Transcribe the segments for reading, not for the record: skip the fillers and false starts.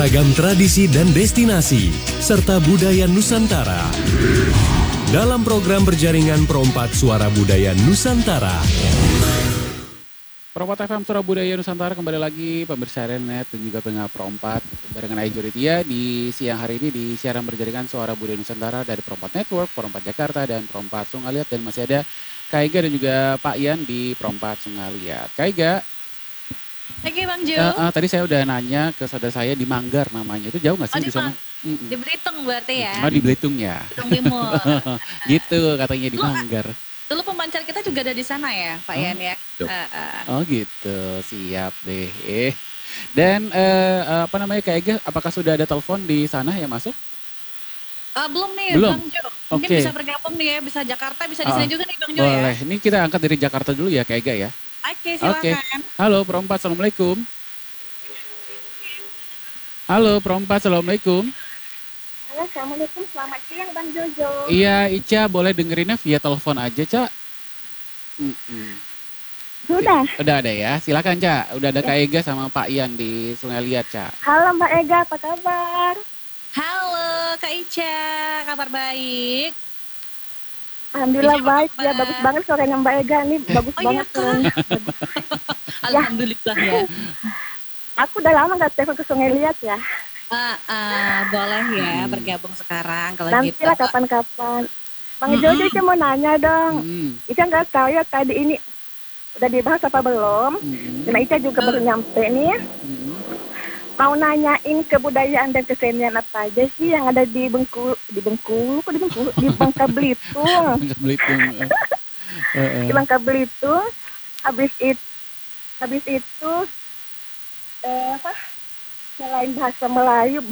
Ragam tradisi dan destinasi, serta budaya Nusantara. Dalam program berjaringan Perompak Suara Budaya Nusantara. Perompak FM Suara Budaya Nusantara kembali lagi pemirsa Renet dan juga pendengar Perompak barengan Aijur Tia di siang hari ini di siaran berjaringan Suara Budaya Nusantara dari Perompak Network, Perompak Jakarta dan Perompak Sungaliat, dan masih ada Kak Ega dan juga Pak Ian di Perompak Sungaliat. Kak Ega. Oke Bang Jo. Tadi saya udah nanya ke saudara saya di Manggar namanya, itu jauh nggak sih di sana? Di Belitung berarti ya? Oh di Belitung ya? Belitung Timur. Gitu katanya di Manggar. Dulu pemancar kita juga ada di sana ya Pak Ian ya? Oh gitu, siap deh. Dan Kak Ega, apakah sudah ada telepon di sana yang masuk? Belum nih Belum? Bang Jo. Mungkin bisa bergabung nih ya, bisa Jakarta, bisa di sini juga nih Bang Jo ya? Boleh, ini kita angkat dari Jakarta dulu ya Kak Ega ya? Oke, silakan. Halo Perompak, Assalamualaikum. Halo Perompak, Assalamualaikum. Halo, Assalamualaikum, selamat siang Bang Jojo. Iya, Ica boleh dengerinnya via telepon aja, Ca. Sudah. Udah ada ya, silakan Ca. Udah ada Kak Ega sama Pak Ian di Sungai Liat, Ca. Halo Mbak Ega, apa kabar? Halo Kak Ica, kabar baik? Alhamdulillah baik ya, bagus banget suaranya Mbak Ega nih, bagus banget suaranya. Alhamdulillah ya. Aku udah lama gak telepon ke Sungai Liat ya. Boleh ya bergabung sekarang kalau nanti gitu. Nantilah kapan-kapan. Bang Jojo itu mau nanya dong. Ica nggak tahu ya tadi ini udah dibahas apa belum? Karena Ica juga baru nyampe nih. Mau nanyain kebudayaan dan kesenian apa aja sih yang ada di Bengkulu, di Bangka Belitung. Di Bangka Belitung. Habis itu selain bahasa Melayu,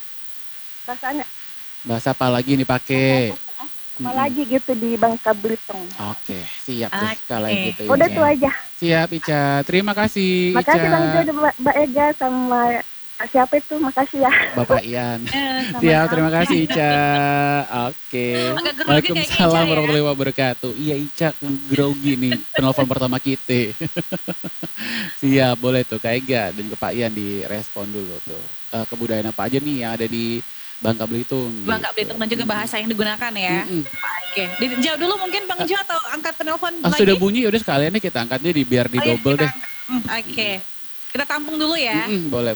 bahasa apa lagi nih pakai? Apa lagi gitu di Bangka Belitung. Oke, siap deh kalau gitu. Udah tuh aja. Siap Ica, terima kasih Ica. Makasih Bang Jojo, Mbak Ega sama siapa itu, makasih ya. Bapak Ian. Siap, terima kasih Ica. Oke. Waalaikumsalam warahmatullahi wabarakatuh. Iya Ica, grogi nih penelpon pertama kita. Siap, boleh tuh Kak Ega dan Pak Ian direspon dulu tuh. Kebudayaan apa aja nih yang ada di Bangka Belitung. Bangka Belitung dan juga bahasa yang digunakan ya. Oke, dijawab dulu mungkin Bang Jo atau angkat penelpon lagi? Sudah bunyi, udah sekalian nih kita angkatnya biar di double deh. Oke, kita tampung dulu ya. Boleh.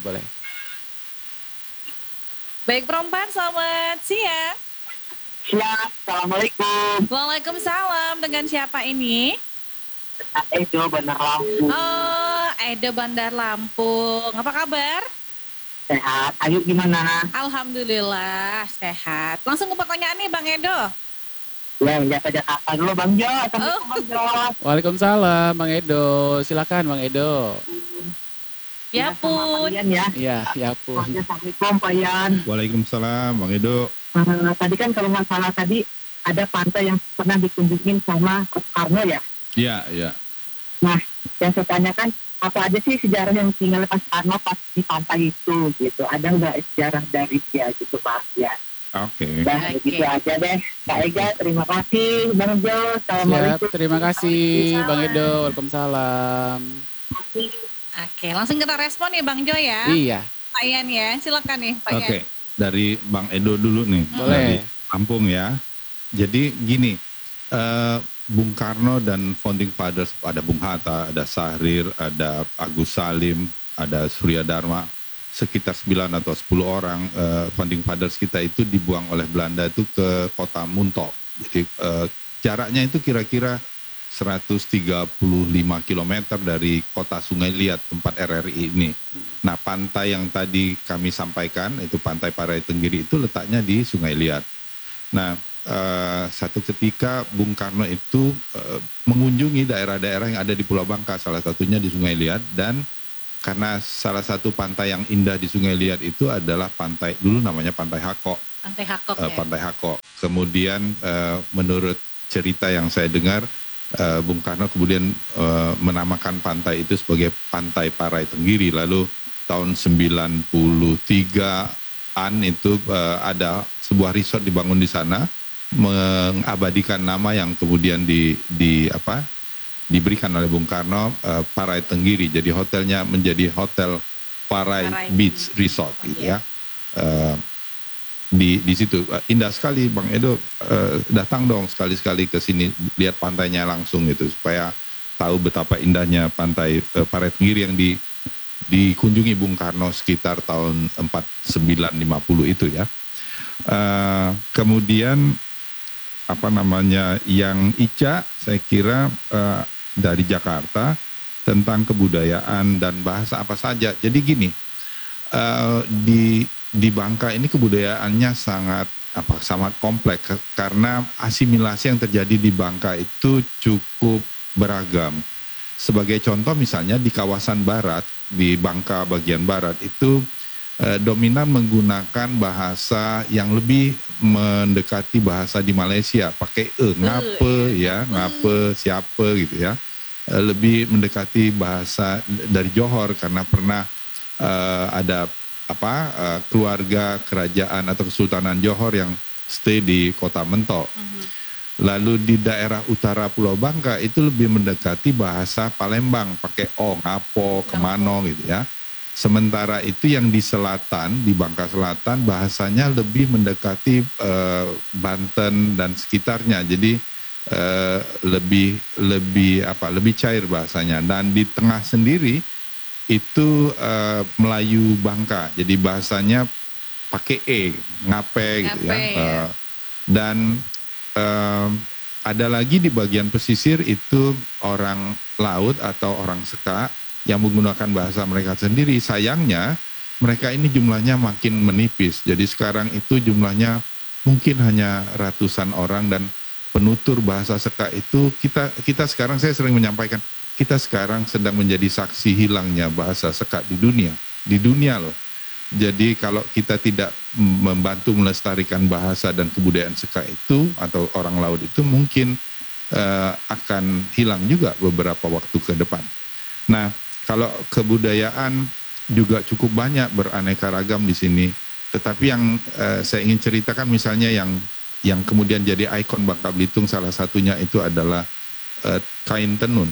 Baik Perompak, selamat siang. Siap, Assalamualaikum. Waalaikumsalam, dengan siapa ini? Edo Bandar Lampung. Oh, Edo Bandar Lampung. Apa kabar? Sehat, Ayu gimana? Alhamdulillah, sehat. Langsung ke pertanyaan nih Bang Edo. Ya, biasa Jakarta dulu Bang Jo. Assalamualaikum Bang Jo. Waalaikumsalam Bang Edo, silakan Bang Edo. Ya pun. Ya pun. Assalamualaikum Pak Ian. Waalaikumsalam Bang Edo. Tadi kan kalau nggak salah tadi ada pantai yang pernah dikunjungin sama Karno ya? Iya. Nah, yang saya tanyakan apa aja sih sejarah yang tinggal pas Karno pas di pantai itu gitu? Ada nggak sejarah dari dia gitu Pak Ian? Oke. Dan begitu aja deh. Kak Ega, terima kasih. Bang Jo, Siap, Assalamualaikum. terima kasih Bang Edo, waalaikumsalam. Oke, langsung kita respon nih Bang Jo ya. Iya. Pak Ian ya, silakan nih Pak Ian. Oke, dari Bang Edo dulu nih. Boleh. Dari Lampung ya. Jadi gini, Bung Karno dan Founding Fathers, ada Bung Hatta, ada Syahrir, ada Agus Salim, ada Surya Dharma, sekitar 9 atau 10 orang Founding Fathers kita itu dibuang oleh Belanda itu ke kota Muntok. Jadi jaraknya itu kira-kira 135 km dari kota Sungai Liat tempat RRI ini. Nah, pantai yang tadi kami sampaikan itu Pantai Parai Tenggiri itu letaknya di Sungai Liat. Nah, satu ketika Bung Karno itu mengunjungi daerah-daerah yang ada di Pulau Bangka, salah satunya di Sungai Liat, dan karena salah satu pantai yang indah di Sungai Liat itu adalah pantai, dulu namanya Pantai Hakok. Pantai Hakok ya. Pantai Hakok. Kemudian menurut cerita yang saya dengar, Bung Karno kemudian menamakan pantai itu sebagai Pantai Parai Tenggiri. Lalu tahun 93-an itu ada sebuah resort dibangun di sana, mengabadikan nama yang kemudian diberikan oleh Bung Karno, Parai Tenggiri. Jadi hotelnya menjadi hotel Parai Beach Resort gitu ya. Di situ indah sekali Bang Edo, datang dong sekali-sekali ke sini lihat pantainya langsung gitu supaya tahu betapa indahnya pantai Parai Tenggiri yang dikunjungi Bung Karno sekitar tahun 4950 itu ya. Kemudian yang Ica saya kira dari Jakarta tentang kebudayaan dan bahasa apa saja. Jadi gini, di Bangka ini kebudayaannya sangat kompleks karena asimilasi yang terjadi di Bangka itu cukup beragam. Sebagai contoh misalnya di kawasan barat, di Bangka bagian barat itu dominan menggunakan bahasa yang lebih mendekati bahasa di Malaysia, pakai ngape ya, ngape siapa gitu ya. Lebih mendekati bahasa dari Johor karena pernah ada keluarga kerajaan atau Kesultanan Johor yang stay di Kota Mentok. Lalu di daerah utara Pulau Bangka itu lebih mendekati bahasa Palembang, pakai ngapo, kemano gitu ya. Sementara itu yang di selatan, di Bangka Selatan bahasanya lebih mendekati Banten dan sekitarnya. Jadi lebih cair bahasanya. Dan di tengah sendiri itu Melayu Bangka. Jadi bahasanya pakai ngape gitu ya. Dan ada lagi di bagian pesisir itu orang laut atau orang Seka yang menggunakan bahasa mereka sendiri. Sayangnya mereka ini jumlahnya makin menipis. Jadi sekarang itu jumlahnya mungkin hanya ratusan orang dan penutur bahasa Seka itu kita sekarang, saya sering menyampaikan, kita sekarang sedang menjadi saksi hilangnya bahasa Seka di dunia loh. Jadi kalau kita tidak membantu melestarikan bahasa dan kebudayaan Seka itu atau orang laut itu mungkin akan hilang juga beberapa waktu ke depan. Nah, kalau kebudayaan juga cukup banyak beraneka ragam di sini. Tetapi yang saya ingin ceritakan misalnya yang kemudian jadi ikon Bangka Belitung salah satunya itu adalah kain tenun.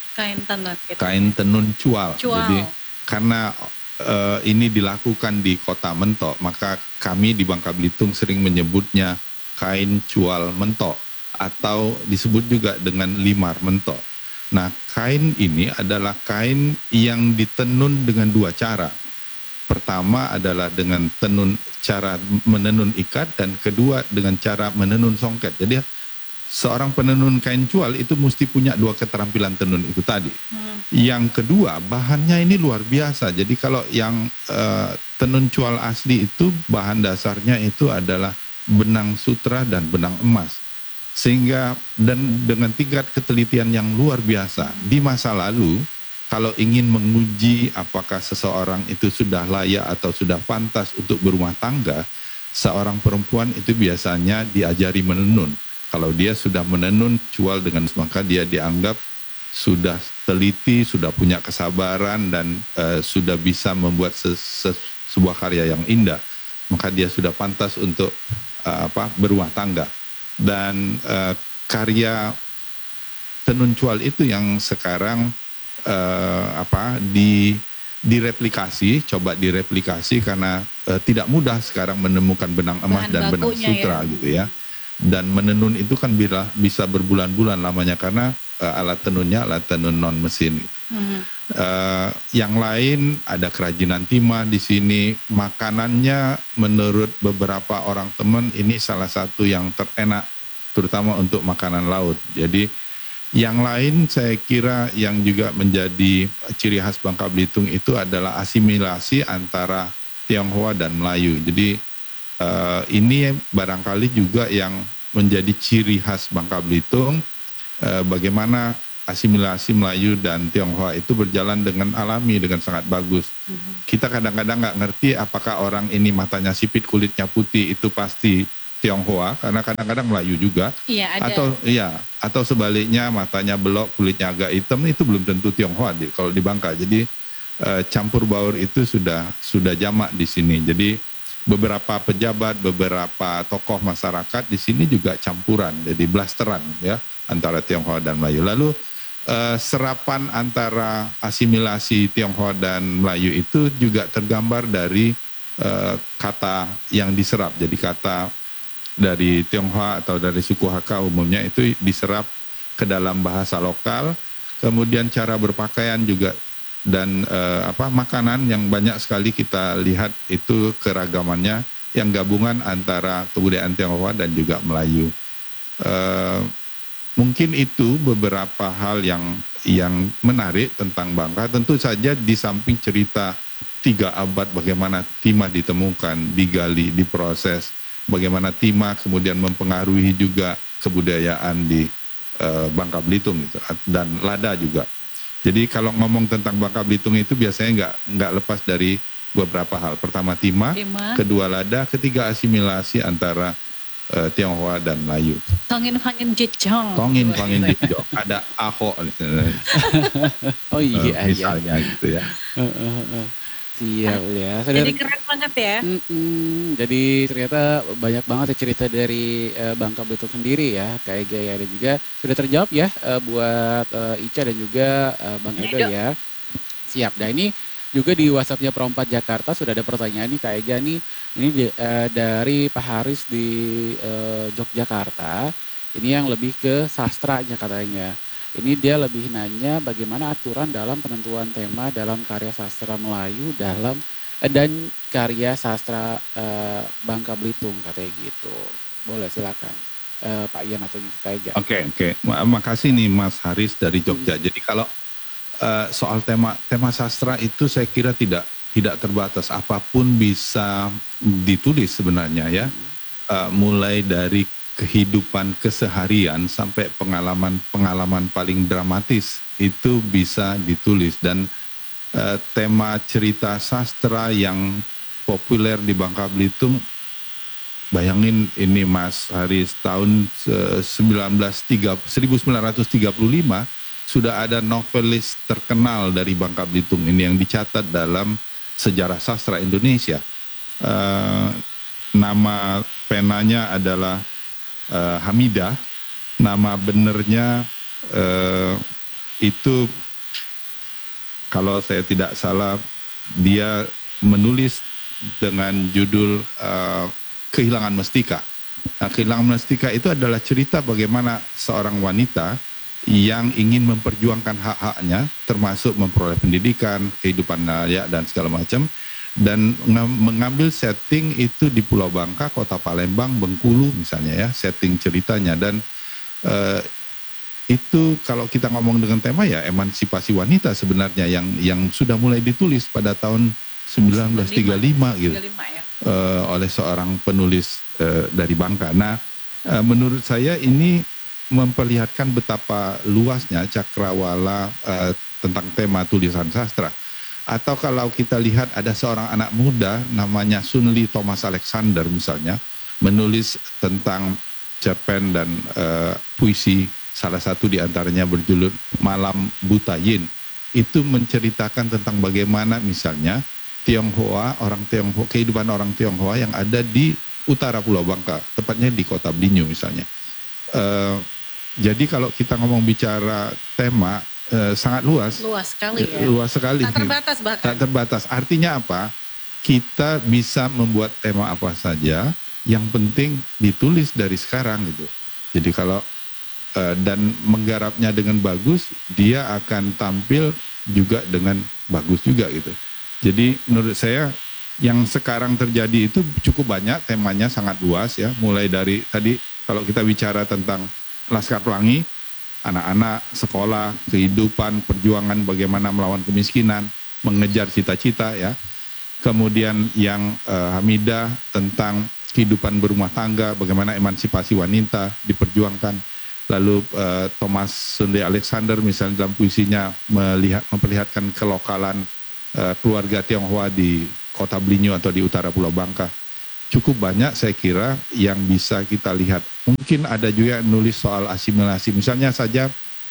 Kain tenun cual. Jadi karena ini dilakukan di Kota Mentok, maka kami di Bangka Belitung sering menyebutnya kain cual mentok atau disebut juga dengan limar mentok. Nah, kain ini adalah kain yang ditenun dengan dua cara. Pertama adalah dengan cara menenun ikat dan kedua dengan cara menenun songket. Jadi seorang penenun kain cual itu mesti punya dua keterampilan tenun itu tadi. Yang kedua, bahannya ini luar biasa. Jadi kalau yang tenun cual asli itu bahan dasarnya itu adalah benang sutra dan benang emas. Sehingga dan dengan tingkat ketelitian yang luar biasa. Di masa lalu, kalau ingin menguji apakah seseorang itu sudah layak atau sudah pantas untuk berumah tangga, seorang perempuan itu biasanya diajari menenun. Kalau dia sudah menenun cual dengan maka dia dianggap sudah teliti, sudah punya kesabaran dan sudah bisa membuat sebuah karya yang indah. Maka dia sudah pantas untuk berumah tangga. Dan karya tenun cual itu yang sekarang coba direplikasi karena tidak mudah sekarang menemukan benang emas dan benang sutra ya. Gitu ya. Dan menenun itu kan bisa berbulan-bulan lamanya karena alat tenunnya alat tenun non mesin. Yang lain ada kerajinan timah di sini. Makanannya menurut beberapa orang teman ini salah satu yang terenak, terutama untuk makanan laut. Jadi yang lain saya kira yang juga menjadi ciri khas Bangka Belitung itu adalah asimilasi antara Tionghoa dan Melayu. Jadi ini barangkali juga yang menjadi ciri khas Bangka Belitung, bagaimana asimilasi Melayu dan Tionghoa itu berjalan dengan alami, dengan sangat bagus. Kita kadang-kadang nggak ngerti apakah orang ini matanya sipit, kulitnya putih itu pasti Tionghoa, karena kadang-kadang Melayu juga. Iya, ada. Atau sebaliknya matanya belok, kulitnya agak hitam, itu belum tentu Tionghoa kalau di Bangka. Jadi campur baur itu sudah jamak di sini. Jadi beberapa pejabat, beberapa tokoh masyarakat di sini juga campuran, jadi blasteran ya antara Tionghoa dan Melayu. Lalu serapan antara asimilasi Tionghoa dan Melayu itu juga tergambar dari kata yang diserap. Jadi kata dari Tionghoa atau dari suku Hakka umumnya itu diserap ke dalam bahasa lokal, kemudian cara berpakaian juga, dan makanan yang banyak sekali kita lihat itu keragamannya yang gabungan antara kebudayaan Tionghoa dan juga Melayu. Mungkin itu beberapa hal yang menarik tentang Bangka. Tentu saja di samping cerita 3 abad bagaimana timah ditemukan, digali, diproses, bagaimana timah kemudian mempengaruhi juga kebudayaan di Bangka Belitung gitu, dan lada juga. Jadi kalau ngomong tentang Bangka Belitung itu biasanya nggak lepas dari beberapa hal. Pertama timah, kedua lada, ketiga asimilasi antara Tionghoa dan Melayu. Tongin Fangin Jejong. Ada Aho. Oh iya, misalnya gitu ya. Siap ya. Jadi keren banget ya. Jadi ternyata banyak banget cerita dari Bangka Belitung sendiri ya, kayak gaya, dan juga sudah terjawab ya buat Ica dan juga Bang Edo ya. Siap. Nah ini juga di WhatsApp-nya Pro4 Jakarta sudah ada pertanyaan nih Kak Ega nih. Ini dari Pak Haris di Yogyakarta. Ini yang lebih ke sastranya katanya. Ini dia lebih nanya bagaimana aturan dalam penentuan tema dalam karya sastra Melayu dan karya sastra Bangka Belitung katanya gitu. Boleh silakan Pak Ian atau Kak Ega. Oke. Makasih nih Mas Haris dari Jogja. Jadi kalau soal tema sastra itu saya kira tidak terbatas, apapun bisa ditulis sebenarnya ya. Mulai dari kehidupan keseharian sampai pengalaman paling dramatis itu bisa ditulis, dan tema cerita sastra yang populer di Bangka Belitung, bayangin ini Mas Haris, tahun 1935 sudah ada novelis terkenal dari Bangka Belitung ini yang dicatat dalam sejarah sastra Indonesia. Nama penanya adalah Hamidah. Nama benernya itu kalau saya tidak salah dia menulis dengan judul Kehilangan Mestika. Nah, Kehilangan Mestika itu adalah cerita bagaimana seorang wanita yang ingin memperjuangkan hak-haknya, termasuk memperoleh pendidikan, kehidupan layak dan segala macam, dan mengambil setting itu di Pulau Bangka, Kota Palembang, Bengkulu misalnya ya, setting ceritanya. Dan itu kalau kita ngomong dengan tema ya emansipasi wanita sebenarnya yang sudah mulai ditulis pada tahun 1935 gitu, oleh seorang penulis dari Bangka. Nah, menurut saya ini memperlihatkan betapa luasnya cakrawala tentang tema tulisan sastra. Atau kalau kita lihat ada seorang anak muda namanya Sun Lee Thomas Alexander misalnya, menulis tentang cerpen dan puisi, salah satu diantaranya berjudul Malam Buta Yin. Itu menceritakan tentang bagaimana misalnya kehidupan orang Tionghoa yang ada di utara Pulau Bangka, tepatnya di Kota Blinyu misalnya. Jadi kalau kita ngomong bicara tema sangat luas. Luas sekali ya. Luas sekali. Tak terbatas bahkan. Tak terbatas. Artinya apa? Kita bisa membuat tema apa saja, yang penting ditulis dari sekarang gitu. Jadi kalau dan menggarapnya dengan bagus, dia akan tampil juga dengan bagus juga gitu. Jadi menurut saya yang sekarang terjadi itu cukup banyak, temanya sangat luas ya. Mulai dari tadi kalau kita bicara tentang Laskar Pelangi, anak-anak, sekolah, kehidupan, perjuangan bagaimana melawan kemiskinan, mengejar cita-cita ya. Kemudian yang Hamidah tentang kehidupan berumah tangga, bagaimana emansipasi wanita diperjuangkan. Lalu Thomas Sunday Alexander misalnya dalam puisinya memperlihatkan kelokalan keluarga Tionghoa di Kota Blinyu atau di utara Pulau Bangka. Cukup banyak saya kira yang bisa kita lihat. Mungkin ada juga yang nulis soal asimilasi. Misalnya saja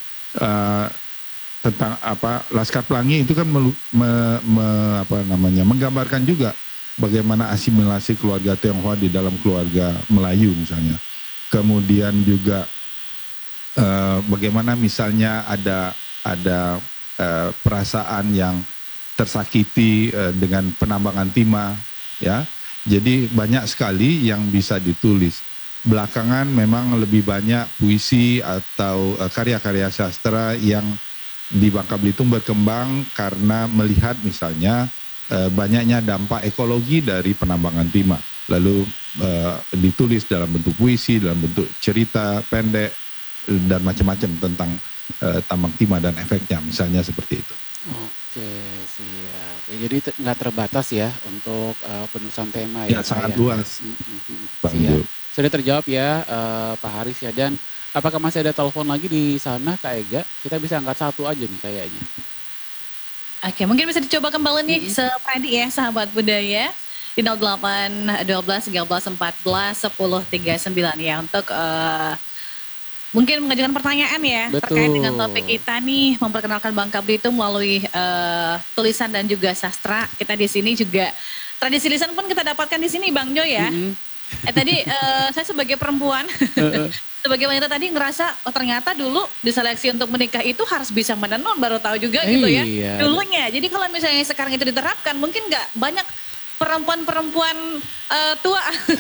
tentang Laskar Pelangi itu kan menggambarkan juga bagaimana asimilasi keluarga Tionghoa di dalam keluarga Melayu misalnya. Kemudian juga bagaimana misalnya ada ada perasaan yang tersakiti dengan penambangan timah, ya. Jadi banyak sekali yang bisa ditulis. Belakangan memang lebih banyak puisi atau karya-karya sastra yang di Bangka Belitung berkembang karena melihat misalnya banyaknya dampak ekologi dari penambangan timah. Lalu ditulis dalam bentuk puisi, dalam bentuk cerita pendek dan macam-macam tentang tambang timah dan efeknya, misalnya seperti itu. Oke, siap. Ya, jadi nggak terbatas ya untuk penulisan tema ya. Sangat luas. Siap. Sudah terjawab ya Pak Haris ya. Dan apakah masih ada telepon lagi di sana Kak Ega? Kita bisa angkat satu aja nih kayaknya. Oke, mungkin bisa dicoba kembali nih Freddy ya, sahabat budaya. Di 08 12 13 14 10 39 ya untuk mungkin mengajukan pertanyaan ya. Betul. Terkait dengan topik kita nih, memperkenalkan Bangka Belitung melalui tulisan dan juga sastra. Kita di sini juga tradisi lisan pun kita dapatkan di sini Bang Jo ya. Tadi saya sebagai perempuan, sebagai wanita tadi ngerasa ternyata dulu diseleksi untuk menikah itu harus bisa menenun, baru tahu juga gitu ya dulunya. Jadi kalau misalnya sekarang itu diterapkan mungkin nggak banyak perempuan-perempuan tua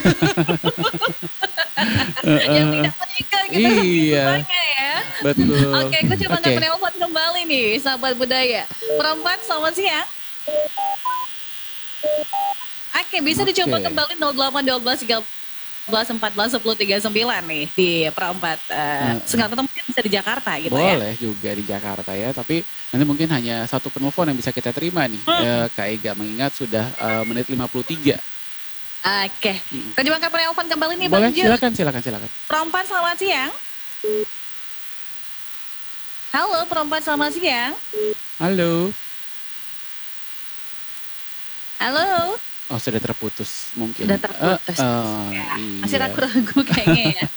yang tidak menikah gitu. Iya. Ya. Betul. Oke, kita coba angkat penelpon kembali nih sahabat budaya. Perempuan selamat siang. Oke, bisa dicoba kembali 08 12 13 14 10 39 nih di perempat Sengal atau mungkin bisa di Jakarta gitu. Boleh ya. Boleh juga di Jakarta ya, tapi nanti mungkin hanya satu penelpon yang bisa kita terima nih. Kak Ega mengingat sudah menit 53. Oke, kita coba angkat penelpon kembali nih Boleh, Bang Jun. silakan. Perempat selamat siang. Halo perempat selamat siang. Halo. Oh, sudah terputus mungkin. Sudah terputus. Iya. Masih ragu-ragu kayaknya ya.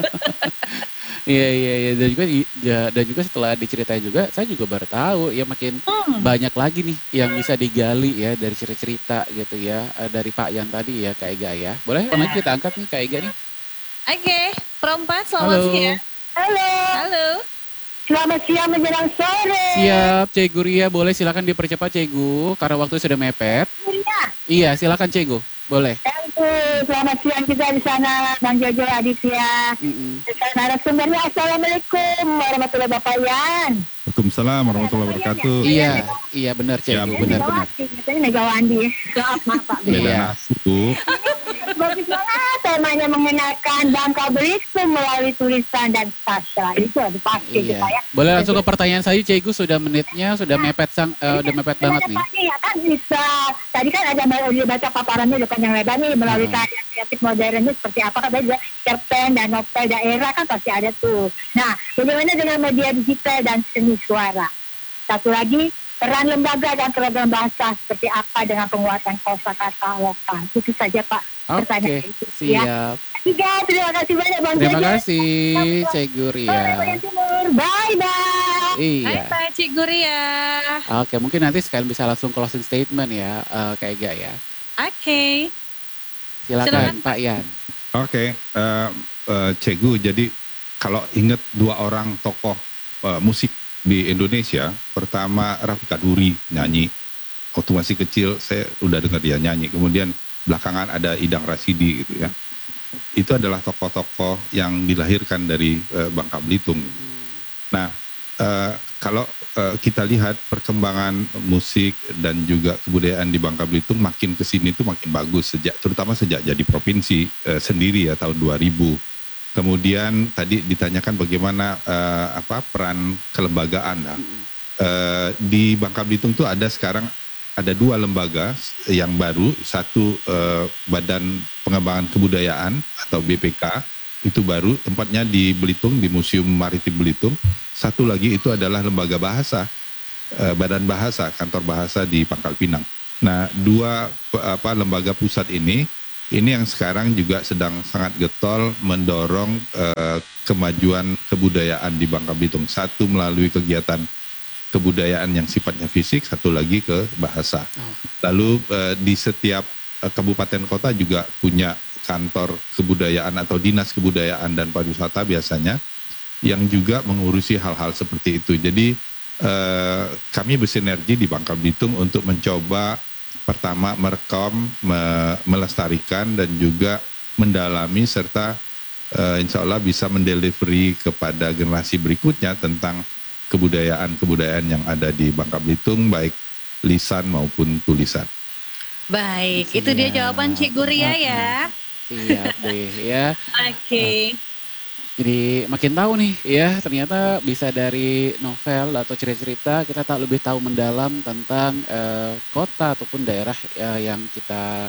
Iya. Dan juga setelah diceritain juga, saya juga baru tahu ya makin banyak lagi nih yang bisa digali ya dari cerita-cerita gitu ya dari Pak Yan tadi ya Kak Ega ya. Boleh nanti kita angkat nih Kak Ega nih. Oke, perempat selamat siang. Halo. Selamat siang menjelang sore. Siap, Cegu Ria, boleh silakan dipercepat Cegu karena waktu sudah mepet. Iya, silakan Cegu, boleh. Selamat siang kita di sana, Bang Jojo Aditya. Narasumbernya Assalamualaikum warahmatullahi wabarakatuh. Waalaikumsalam warahmatullahi wabarakatuh. Iya benar Cegu, benar. Ini Megawandi. Maaf Pak. Beda nasu. Bagus banget temanya mengenalkan Bangka Belitung melalui tulisan dan sastra. Itu ada pasti kita ya. Boleh langsung ke pertanyaan saya Cegu, sudah menitnya sudah mepet udah mepet banget nih. Ya kan bisa. Tadi kan ada baca paparannya depan yang lebar nih melalui karya kreatif modernnya seperti apa kan juga cerpen dan novel daerah kan pasti ada tuh. Nah, bagaimana dengan media digital dan seni suara? Satu lagi, peran lembaga dan keragaman bahasa seperti apa dengan penguatan kosakata lokal. Itu saja Pak. Oke, siap. Ya. Terima kasih banyak Bang Terima kasih Cegu Ria. Bye-bye. Iya. Bye Cik Guria. Oke, mungkin nanti sekalian bisa langsung closing statement ya Kak Ega ya. Oke. Silakan Pak Yan. Oke, Cegu, jadi kalau ingat dua orang tokoh musik di Indonesia, pertama Raffika Duri nyanyi. Waktu masih kecil saya udah dengar dia nyanyi. Kemudian belakangan ada Idang Rasidi gitu ya. Itu adalah tokoh-tokoh yang dilahirkan dari Bangka Belitung. Nah, kalau kita lihat perkembangan musik dan juga kebudayaan di Bangka Belitung makin kesini tuh makin bagus terutama sejak jadi provinsi sendiri ya tahun 2000. Kemudian tadi ditanyakan bagaimana peran kelembagaan. Di Bangka Belitung tuh ada dua lembaga yang baru, satu Badan Pengembangan Kebudayaan atau BPK, itu baru tempatnya di Belitung, di Museum Maritim Belitung. Satu lagi itu adalah lembaga bahasa, Badan Bahasa, Kantor Bahasa di Pangkal Pinang. Nah, dua lembaga pusat ini yang sekarang juga sedang sangat getol mendorong kemajuan kebudayaan di Bangka Belitung. Satu melalui kegiatan kebudayaan yang sifatnya fisik, satu lagi ke bahasa. Lalu di setiap kabupaten kota juga punya kantor kebudayaan atau dinas kebudayaan dan pariwisata biasanya yang juga mengurusi hal-hal seperti itu. Jadi kami bersinergi di Bangka Belitung untuk mencoba pertama merekam, melestarikan dan juga mendalami serta insya Allah bisa mendelivery kepada generasi berikutnya tentang kebudayaan-kebudayaan yang ada di Bangka Belitung baik lisan maupun tulisan. Baik, itu dia jawaban Cik Guria ya. Siap deh ya. Oke. Jadi makin tahu nih ya, ternyata bisa dari novel atau cerita-cerita kita lebih tahu mendalam tentang kota ataupun daerah yang kita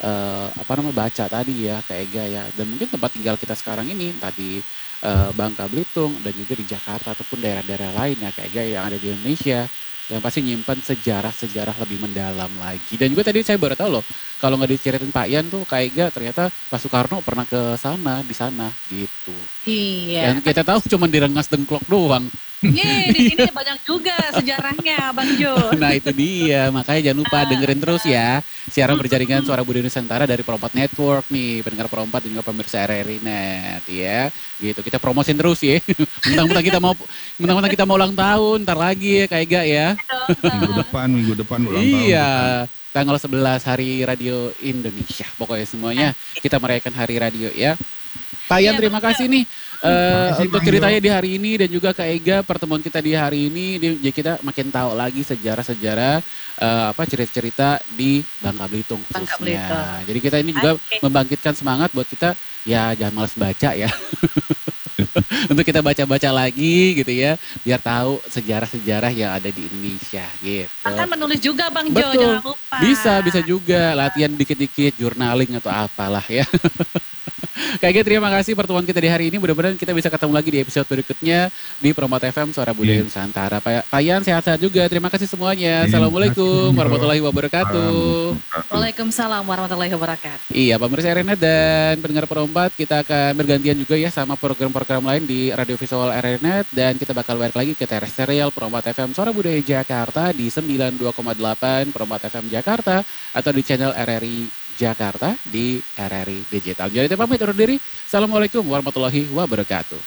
baca tadi ya, kayak Ega ya. Dan mungkin tempat tinggal kita sekarang ini tadi Bangka Belitung dan juga di Jakarta ataupun daerah-daerah lain ya, kayak Ega yang ada di Indonesia. Yang pasti nyimpan sejarah-sejarah lebih mendalam lagi. Dan juga tadi saya baru tahu loh, kalau nggak diceritain Pak Ian tuh kayak gak ternyata Pak Soekarno pernah ke sana, di sana gitu. Iya. Yang kita tahu cuma direngas dengklok doang. Di sini banyak juga sejarahnya Bang Jo. Nah itu dia, makanya jangan lupa dengerin terus ya siaran berjaringan Suara Budaya Nusantara dari Perompat Network nih, pendengar Perompat dan juga pemirsa RRI Net ya. Gitu, kita promosin terus ya. Mentang-mentang kita mau ulang tahun, ntar lagi ya kayak gak ya. Minggu depan ulang tahun. Iya. Tanggal 11 Hari Radio Indonesia. Pokoknya semuanya kita merayakan Hari Radio ya. Pak Ian terima kasih nih untuk ceritanya di hari ini dan juga Kak Ega pertemuan kita di hari ini. Jadi kita makin tahu lagi sejarah-sejarah cerita-cerita di Bangka Belitung khususnya. Jadi kita ini juga membangkitkan semangat buat kita ya jangan malas baca ya. Untuk kita baca-baca lagi gitu ya, biar tahu sejarah-sejarah yang ada di Indonesia gitu. Akan menulis juga Bang Jo, jangan lupa. Bisa juga latihan dikit-dikit journaling atau apalah ya. Kayaknya terima kasih pertemuan kita di hari ini. Mudah-mudahan kita bisa ketemu lagi di episode berikutnya di Perompat FM Suara Budaya Nusantara. Pak Ian sehat-sehat juga. Terima kasih semuanya. Assalamualaikum warahmatullahi wabarakatuh. Waalaikumsalam warahmatullahi wabarakatuh. Iya, pemirsa RRI dan pendengar Perompat, kita akan bergantian juga ya sama program-program lain di Radio Visual RRI Net dan kita bakal balik lagi ke serial Perompat FM Suara Budaya Jakarta di 92,8 Perompat FM Jakarta atau di channel RRI Jakarta di RRI Digital. Jadi pamit undur diri. Assalamualaikum warahmatullahi wabarakatuh.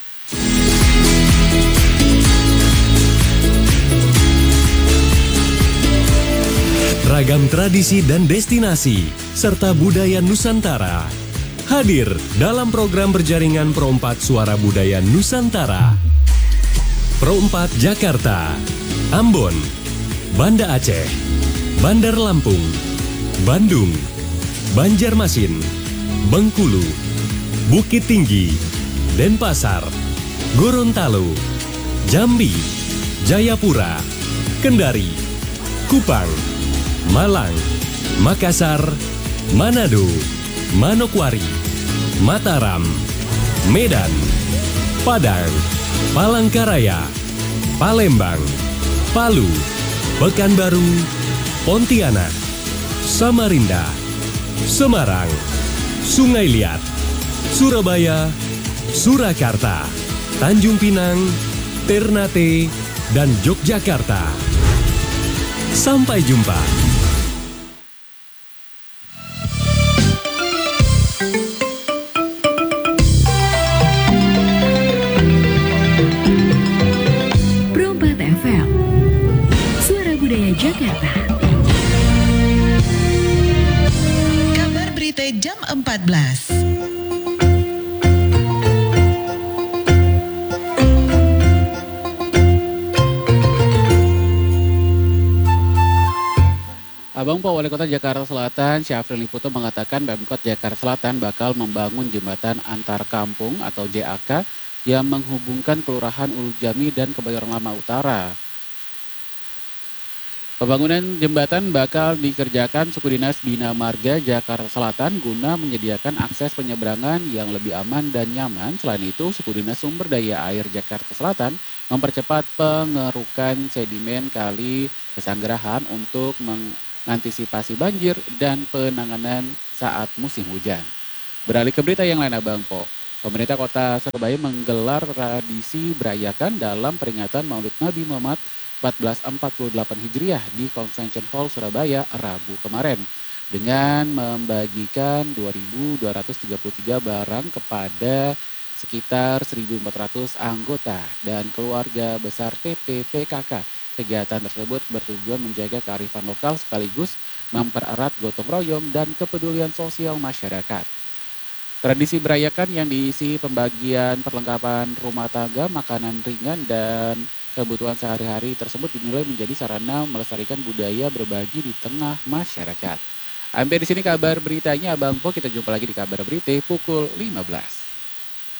Ragam tradisi dan destinasi serta budaya Nusantara hadir dalam program berjaringan Perompat Suara Budaya Nusantara. Perompat Jakarta, Ambon, Banda Aceh, Bandar Lampung, Bandung, Banjarmasin, Bengkulu, Bukit Tinggi, Denpasar, Gorontalo, Jambi, Jayapura, Kendari, Kupang, Malang, Makassar, Manado, Manokwari, Mataram, Medan, Padang, Palangkaraya, Palembang, Palu, Pekanbaru, Pontianak, Samarinda, Semarang, Sungai Liat, Surabaya, Surakarta, Tanjung Pinang, Ternate, dan Yogyakarta. Sampai jumpa. Perompat FM, Suara Budaya Jakarta. Jam 14. Abang Po Wali Kota Jakarta Selatan, Syafrin Liputo mengatakan Pemkot Jakarta Selatan bakal membangun jembatan antar kampung atau JAK yang menghubungkan Kelurahan Ulu Jami dan Kebayoran Lama Utara. Pembangunan jembatan bakal dikerjakan Suku Dinas Bina Marga Jakarta Selatan guna menyediakan akses penyeberangan yang lebih aman dan nyaman. Selain itu, Suku Dinas Sumber Daya Air Jakarta Selatan mempercepat pengerukan sedimen kali Pesanggerahan untuk mengantisipasi banjir dan penanganan saat musim hujan. Beralih ke berita yang lain Abang Po. Pemerintah Kota Surabaya menggelar tradisi berayakan dalam peringatan Maulid Nabi Muhammad 1448 Hijriah di Convention Hall Surabaya Rabu kemarin dengan membagikan 2.233 barang kepada sekitar 1.400 anggota dan keluarga besar TPPKK. Kegiatan tersebut bertujuan menjaga kearifan lokal sekaligus mempererat gotong royong dan kepedulian sosial masyarakat. Tradisi berayakan yang diisi pembagian perlengkapan rumah tangga, makanan ringan, dan kebutuhan sehari-hari tersebut dinilai menjadi sarana melestarikan budaya berbagi di tengah masyarakat. Sampai di sini kabar beritanya Abang Po, kita jumpa lagi di kabar berita pukul 15.